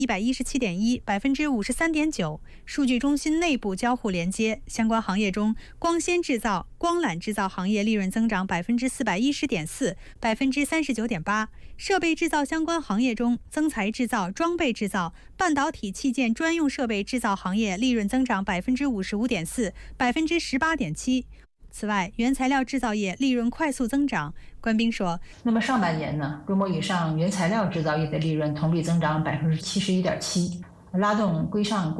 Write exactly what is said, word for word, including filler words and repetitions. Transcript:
一百一十七点一，百分之五十三点九。数据中心内部交互连接相关行业中，光纤制造、光缆制造行业利润增长百分之四百一十点四，百分之三十九点八。设备制造相关行业中，增材制造、装备制造、半导体器件专用设备制造行业利润增长百分之五十五点四，百分之十八点七。此外，原材料制造业利润快速增长。官兵说， 那么上半年呢，规模以上原材料制造业的利润同比增长百分之七十一点七，拉动规上。